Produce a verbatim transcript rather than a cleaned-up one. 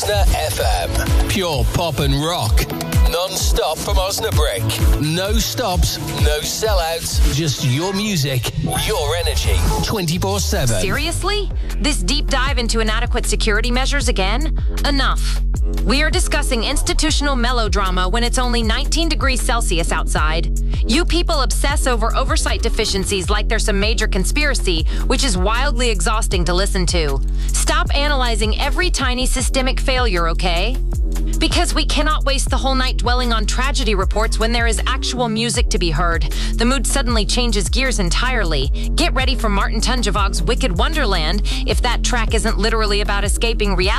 F M. Pure pop and rock. Non-stop from Osnabrück. No stops, no sellouts. Just your music, your energy. twenty-four seven. Seriously? This deep dive into inadequate security measures again? Enough. We are discussing institutional melodrama when it's only nineteen degrees Celsius outside. You people obsess over oversight deficiencies like there's some major conspiracy, which is wildly exhausting to listen to. Stop analyzing every tiny systemic failure, okay? Because we cannot waste the whole night dwelling on tragedy reports when there is actual music to be heard. The mood suddenly changes gears entirely. Get ready for Martin Tunjevog's Wicked Wonderland if that track isn't literally about escaping reality.